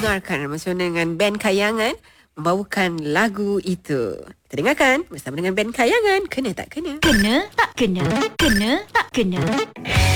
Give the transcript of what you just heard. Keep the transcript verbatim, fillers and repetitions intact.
dengarkan bersama dengan band Kayangan membawakan lagu itu. Kita dengarkan bersama dengan band Kayangan. Kena tak kena? Kena tak kena? Kena tak kena?